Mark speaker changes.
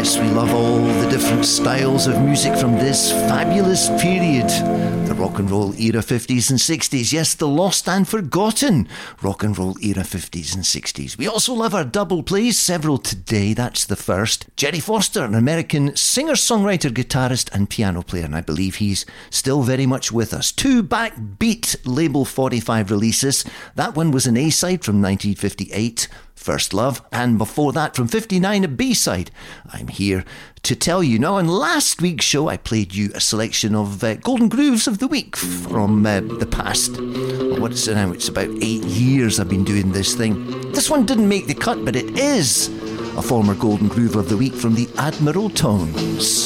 Speaker 1: Yes, we love all the different styles of music from this fabulous period. The rock and roll era 50s and 60s. Yes, the lost and forgotten rock and roll era 50s and 60s. We also love our double plays, several today. That's the first. Jerry Foster, an American singer-songwriter, guitarist and piano player, and I believe he's still very much with us. 2 backbeat Label 45 releases. That one was an A-side from 1958. First Love, and before that from 59 a B-side. I'm here to tell you now. On last week's show I played you a selection of Golden Grooves of the Week from the past. What is it now? It's about 8 years I've been doing this thing. This one didn't make the cut, but it is a former Golden Groove of the Week from the Admiral Tones.